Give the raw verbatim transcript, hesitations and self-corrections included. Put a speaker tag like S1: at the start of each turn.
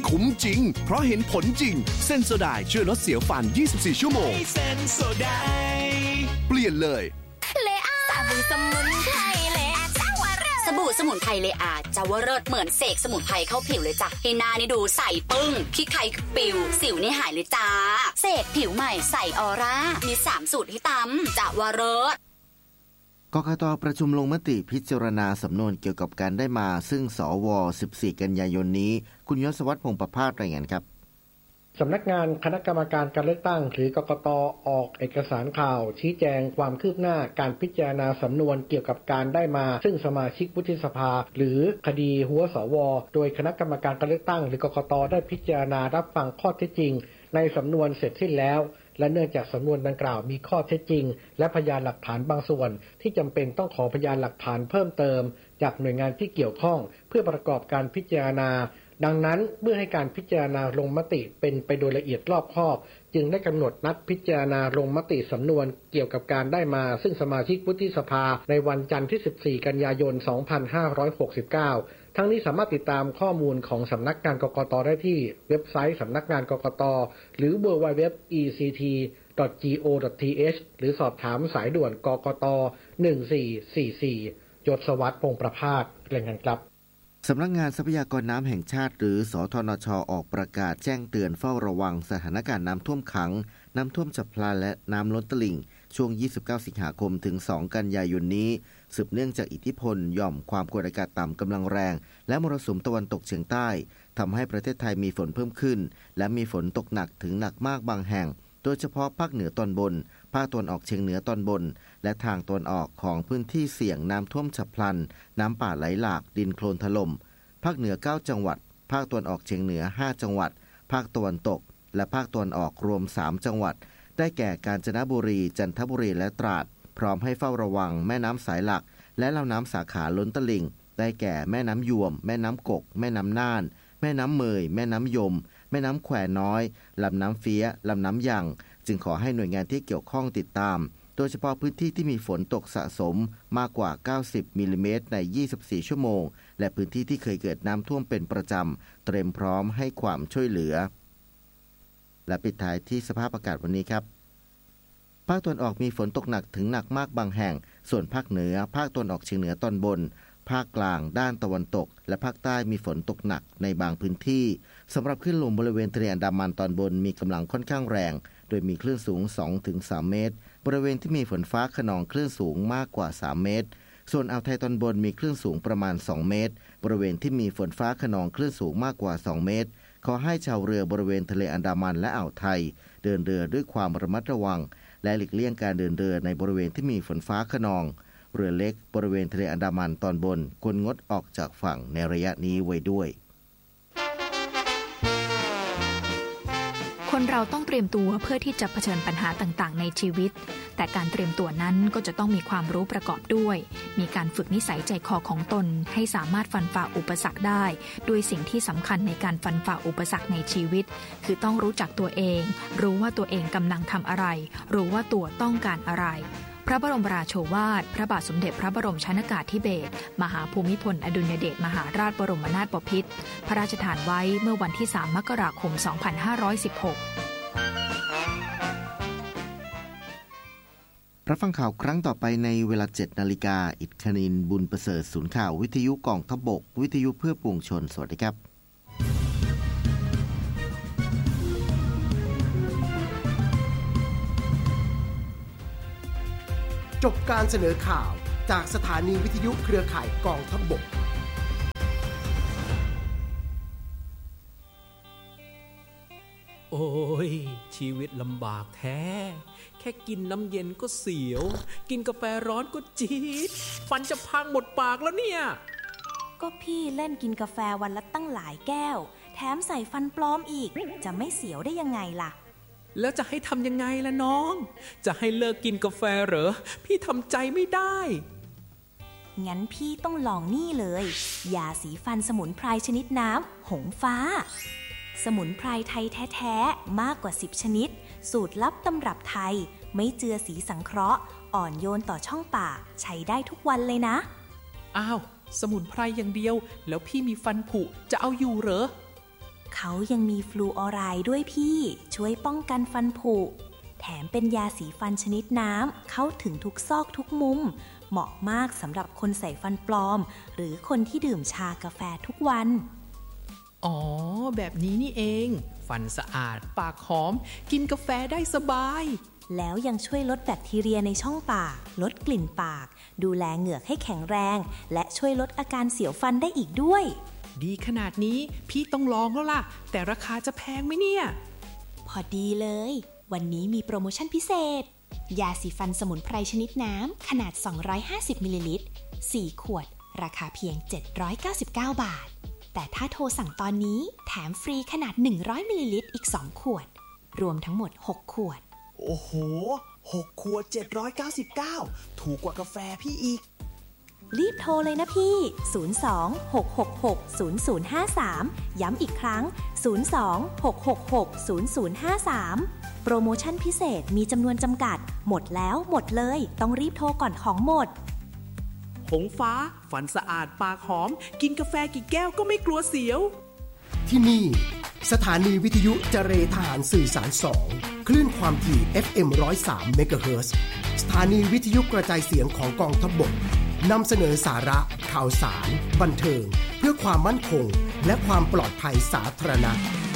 S1: คุ้มจริงเพราะเห็นผลจริงเซนโซไดช่วยลดเสียวฟันยี่สิบสี่ชั่วโมง
S2: เซนโซได
S1: เปลี่ยนเลย
S3: เลอาสบู่สมุนไพรเลอาจาวเริศสบู่สมุนไพรเลอาจาวเริศเหมือนเสกสมุนไพรเข้าผิวเลยจ้ะให้หน้านี่ดูใสปึ้งขี้ไข่ปิวสิวนี่หายเลยจ้าเสกผิวใหม่ใสออร่ามีสามสูตรให้ตำจาวเริศ
S4: กกต.ประชุมลงมติพิจารณาสำนวนเกี่ยวกับการได้มาซึ่งสวสิบสี่กันยายนนี้คุณยศวัฒน์พงษ์ประภาสรายงานครับ
S5: สำนักงานคณะกรรมการการเลือกตั้งหรือกกต.ออกเอกสารข่าวชี้แจงความคืบหน้าการพิจารณาสำนวนเกี่ยวกับการได้มาซึ่งสมาชิกวุฒิสภาหรือคดีหัวสวโดยคณะกรรมการการเลือกตั้งหรือกกต.ได้พิจารณารับฟังข้อเท็จจริงในสำนวนเสร็จสิ้นแล้วและเนื่องจากสำนวนดังกล่าวมีข้อเท็จจริงและพยานหลักฐานบางส่วนที่จำเป็นต้องขอพยานหลักฐานเพิ่มเติมจากหน่วยงานที่เกี่ยวข้องเพื่อประกอบการพิจารณาดังนั้นเมื่อให้การพิจารณาลงมติเป็นไปโดยละเอียดรอบคอบจึงได้กำหนดนัดพิจารณาลงมติสำนวนเกี่ยวกับการได้มาซึ่งสมาชิกวุฒิสภาในวันจันทร์ที่สิบสี่กันยายนสองพันห้าร้อยหกสิบเก้าทั้งนี้สามารถติดตามข้อมูลของสำนักงานกกต.ได้ที่เว็บไซต์สำนักงานกกต.หรือ ดับเบิลยู ดับเบิลยู ดับเบิลยู ดอท อี ซี ที ดอท จี โอ ดอท ที เอช หรือสอบถามสายด่วนกกต.หนึ่งสี่สี่สี่ยศวัฒน์พงษ์ประภาสรายงานครับ
S4: สำนักงานทรัพยากรน้ำแห่งชาติหรือสธนช.ออกประกาศแจ้งเตือนเฝ้าระวังสถานการณ์น้ำท่วมขังน้ำท่วมฉับพลันและน้ำล้นตลิ่งช่วงยี่สิบเก้าสิงหาคมถึงสองกันยายนนี้สืบเนื่องจากอิทธิพลหย่อมความกดอากาศต่ำกำลังแรงและมรสุมตะวันตกเฉียงใต้ทำให้ประเทศไทยมีฝนเพิ่มขึ้นและมีฝนตกหนักถึงหนักมากบางแห่งโดยเฉพาะภาคเหนือตอนบนภาคตะวันออกเฉียงเหนือตอนบนและทางตะวันออกของพื้นที่เสี่ยงน้ำท่วมฉับพลันน้ำป่าไหลหลากดินโคลนถล่มภาคเหนือเก้าจังหวัดภาคตะวันออกเฉียงเหนือห้าจังหวัดภาคตะวันตกและภาคตะวันออกรวมสามจังหวัดได้แก่กาญจนบุรีจันทบุรีและตราดพร้อมให้เฝ้าระวังแม่น้ำสายหลักและลำน้ำสาขาล้นตลิ่งได้แก่แม่น้ำยวมแม่น้ำกกแม่น้ำน่านแม่น้ำเมยแม่น้ำยมแม่น้ำแควน้อยลำน้ำเฟี้ยลำน้ำยังจึงขอให้หน่วยงานที่เกี่ยวข้องติดตามโดยเฉพาะพื้นที่ที่มีฝนตกสะสมมากกว่าเก้าสิบมิลลิเมตรในยี่สิบสี่ชั่วโมงและพื้นที่ที่เคยเกิดน้ำท่วมเป็นประจำเตรียมพร้อมให้ความช่วยเหลือและปิดท้ายที่สภาพอากาศวันนี้ครับภาคตะวันออกมีฝนตกหนักถึงหนักมากบางแห่งส่วนภาคเหนือภาคตะวันออกเฉียงเหนือตอนบนภาคกลางด้านตะวันตกและภาคใต้มีฝนตกหนักในบางพื้นที่สำหรับคลื่นลมบริเวณทะเลอันดามันตอนบนมีกำลังค่อนข้างแรงโดยมีคลื่นสูง สองถึงสาม เมตรบริเวณที่มีฝนฟ้าคะนองคลื่นสูงมากกว่าสามเมตรส่วนอ่าวไทยตอนบนมีคลื่นสูงประมาณสองเมตรบริเวณที่มีฝนฟ้าคะนองคลื่นสูงมากกว่าสองเมตรขอให้ชาวเรือบริเวณทะเลอันดามันและอ่าวไทยเดินเรือด้วยความระมัดระวังและหลีกเลี่ยงการเดินเรือในบริเวณที่มีฝนฟ้าคะนองเรือเล็กบริเวณทะเลอันดามันตอนบนควรงดออกจากฝั่งในระยะนี้ไว้ด้วย
S6: คนเราต้องเตรียมตัวเพื่อที่จะเผชิญปัญหาต่างๆในชีวิตแต่การเตรียมตัวนั้นก็จะต้องมีความรู้ประกอบด้วยมีการฝึกนิสัยใจคอของตนให้สามารถฟันฝ่าอุปสรรคได้ด้วยสิ่งที่สำคัญในการฟันฝ่าอุปสรรคในชีวิตคือต้องรู้จักตัวเองรู้ว่าตัวเองกำลังทำอะไรรู้ว่าตัวต้องการอะไรพระบรมราโชวาทพระบาทสมเด็จพระบรมชนกาธิเบศรมหาภูมิพลอดุลยเดชมหาราชบรมนาถบพิตรพระราชทานไว้เมื่อวันที่สามมกราคมสองพันห้าร้อยสิบหก
S4: รับฟังข่าวครั้งต่อไปในเวลา เจ็ดนาฬิกา อิทคณินบุญประเสริฐศูนย์ข่าววิทยุกองทัพบกวิทยุเพื่อปวงชนสวัสดีครับ
S7: จบการเสนอข่าวจากสถานีวิทยุเครือข่ายกองทัพบก
S2: โอ้ยชีวิตลำบากแท้แค่กินน้ำเย็นก็เสียวกินกาแฟร้อนก็จี๊ดฟันจะพังหมดปากแล้วเนี่ย
S8: ก็พี่เล่นกินกาแฟวันละตั้งหลายแก้วแถมใส่ฟันปลอมอีกจะไม่เสียวได้ยังไงล่ะ
S2: แล้วจะให้ทำยังไงล่ะน้องจะให้เลิกกินกาแฟเหรอพี่ทำใจไม่ได้
S8: งั้นพี่ต้องลองนี่เลยยาสีฟันสมุนไพรชนิดน้ำหงฟ้าสมุนไพรไทยแท้ๆมากกว่าสิบชนิดสูตรลับตำรับไทยไม่เจือสีสังเคราะห์อ่อนโยนต่อช่องปากใช้ได้ทุกวันเลยนะ
S2: อ้าวสมุนไพรอย่างเดียวแล้วพี่มีฟันผุจะเอาอยู่เหรอ
S8: เขายังมีฟลูออไรด์ด้วยพี่ช่วยป้องกันฟันผุแถมเป็นยาสีฟันชนิดน้ำเข้าถึงทุกซอกทุกมุมเหมาะมากสำหรับคนใส่ฟันปลอมหรือคนที่ดื่มชากาแฟทุกวัน
S2: อ๋อแบบนี้นี่เองฟันสะอาดปากหอมกินกาแฟได้สบาย
S8: แล้วยังช่วยลดแบคทีเรียในช่องปากลดกลิ่นปากดูแลเหงือกให้แข็งแรงและช่วยลดอาการเสียวฟันได้อีกด้วย
S2: ดีขนาดนี้พี่ต้องลองแล้วล่ะแต่ราคาจะแพงไหมเนี่ย
S8: พอดีเลยวันนี้มีโปรโมชั่นพิเศษยาสีฟันสมุนไพรชนิดน้ำขนาดสองร้อยห้าสิบมิลลิลิตรสี่ขวดราคาเพียงเจ็ดร้อยเก้าสิบเก้าบาทแต่ถ้าโทรสั่งตอนนี้แถมฟรีขนาดหนึ่งร้อยมิลลิลิตรอีกสองขวดรวมทั้งหมดหกขวด
S9: โอ้โหหกขวดเจ็ดร้อยเก้าสิบเก้าถูกกว่ากาแฟพี่อีก
S8: รีบโทรเลยนะพี่ศูนย์ สอง หก หก หก ศูนย์ ศูนย์ ห้า สามย้ำอีกครั้งศูนย์ สอง หก หก หก ศูนย์ ศูนย์ ห้า สามโปรโมชั่นพิเศษมีจำนวนจำกัดหมดแล้วหมดเลยต้องรีบโทรก่อนของหมด
S2: หงฟ้าฟันสะอาดปากหอมกินกาแฟกี่แก้วก็ไม่กลัวเสียว
S7: ที่นี่สถานีวิทยุเจเรทหารสื่อสารสองคลื่นความถี่ เอฟ เอ็ม หนึ่งร้อยสาม เมกะเฮิรตซ์สถานีวิทยุกระจายเสียงของกองทัพบกนำเสนอสาระข่าวสารบันเทิงเพื่อความมั่นคงและความปลอดภัยสาธารณะ